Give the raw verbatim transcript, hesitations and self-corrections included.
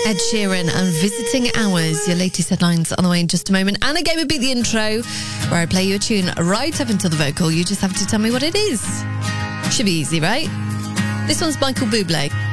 Ed Sheeran and Visiting Hours. Your latest headlines on the way in just a moment. And a game of Beat the Intro, where I play you a tune right up until the vocal. You just have to tell me what it is. Should be easy, right? This one's Michael Bublé.